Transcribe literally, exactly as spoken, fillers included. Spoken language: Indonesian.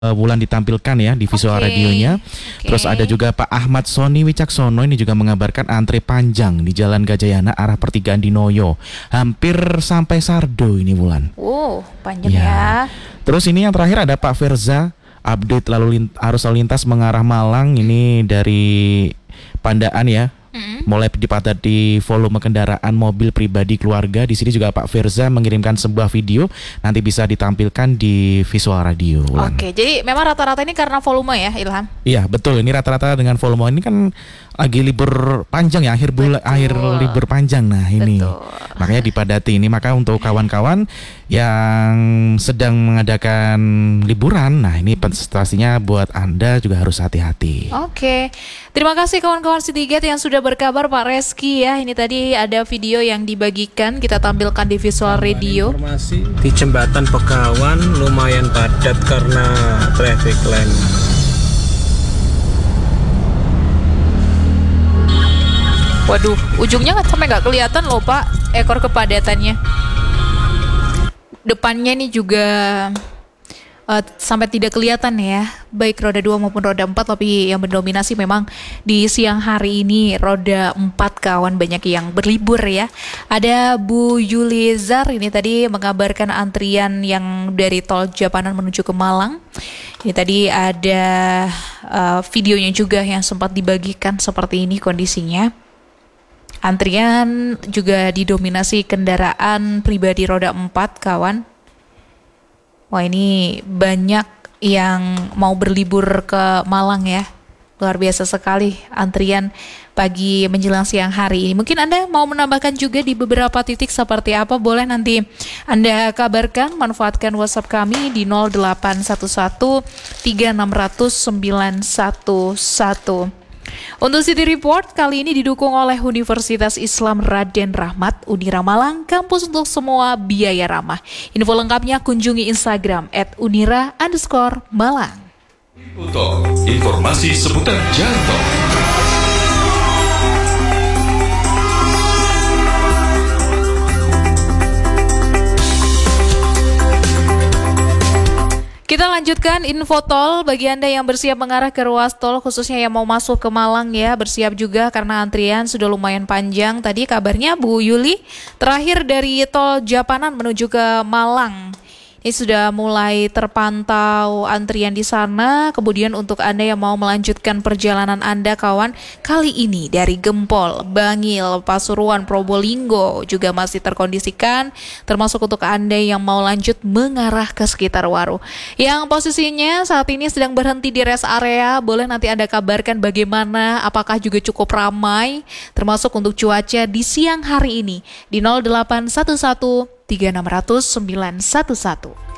Wulan ditampilkan ya di visual Oke, radionya. oke. Terus ada juga Pak Ahmad Soni Wicaksono, ini juga mengabarkan antre panjang di Jalan Gajayana arah pertigaan Dinoyo. Hampir sampai Sardo ini Wulan. Oh, panjang Ya. ya. Terus ini yang terakhir ada Pak Firza, update lalu lin- arus lalu lintas mengarah Malang ini dari Pandaan ya. Mm-mm. Mulai dipadati volume kendaraan mobil pribadi keluarga. Di sini juga Pak Firza mengirimkan sebuah video, nanti bisa ditampilkan di visual radio. Wulan. Oke, jadi memang rata-rata ini karena volume ya, Ilham? Iya betul, ini rata-rata dengan volume ini kan lagi libur panjang ya, akhir bulan, Betul. akhir libur panjang. Nah ini Betul. makanya dipadati ini. Maka untuk kawan-kawan yang sedang mengadakan liburan, nah ini prestasinya buat Anda juga harus hati-hati. Oke, terima kasih kawan-kawan Citiget yang sudah berkabar Pak Reski ya. Ini tadi ada video yang dibagikan, kita tampilkan di visual radio. Informasi di jembatan Begawan lumayan padat karena traffic lamp. Waduh, ujungnya nggak sampai nggak kelihatan loh Pak, ekor kepadatannya. Depannya nih juga eh, sampai tidak kelihatan ya, baik roda dua maupun roda empat, tapi yang mendominasi memang di siang hari ini roda empat kawan, banyak yang berlibur ya. Ada Bu Yulizar ini tadi mengabarkan antrian yang dari tol Japanan menuju ke Malang. Ini tadi ada eh, videonya juga yang sempat dibagikan seperti ini kondisinya. Antrian juga didominasi kendaraan pribadi roda empat kawan. Wah ini banyak yang mau berlibur ke Malang ya. Luar biasa sekali antrian pagi menjelang siang hari ini. Mungkin Anda mau menambahkan juga di beberapa titik seperti apa, boleh nanti Anda kabarkan. Manfaatkan WhatsApp kami di nol delapan satu satu tiga enam nol nol sembilan satu satu. Untuk City Report kali ini didukung oleh Universitas Islam Raden Rahmat, Unira Malang, kampus untuk semua, biaya ramah. Info lengkapnya kunjungi Instagram at unira underscore malang. Untuk informasi seputar jalan tol. Kita lanjutkan info tol bagi Anda yang bersiap mengarah ke ruas tol, khususnya yang mau masuk ke Malang ya, bersiap juga karena antrian sudah lumayan panjang. Tadi kabarnya Bu Yuli, terakhir dari tol Japanan menuju ke Malang. Ini sudah mulai terpantau antrian di sana. Kemudian untuk Anda yang mau melanjutkan perjalanan Anda kawan, kali ini dari Gempol, Bangil, Pasuruan, Probolinggo juga masih terkondisikan, termasuk untuk Anda yang mau lanjut mengarah ke sekitar Waru. Yang posisinya saat ini sedang berhenti di rest area, boleh nanti Anda kabarkan bagaimana, apakah juga cukup ramai, termasuk untuk cuaca di siang hari ini di nol delapan satu satu tiga enam nol nol sembilan satu satu.